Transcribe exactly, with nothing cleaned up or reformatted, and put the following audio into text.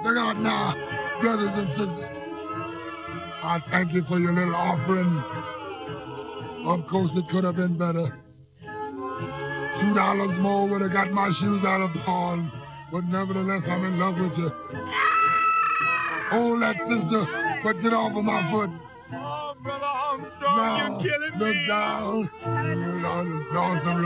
Look out now, brothers and sisters. I thank you for your little offering. Of course, it could have been better. Two dollars more would have got my shoes out of pawn, but nevertheless, I'm in love with you. Hold that, sister, but get off of my foot. Oh, Brother Armstrong, now, you're killing look me. down. Look down, some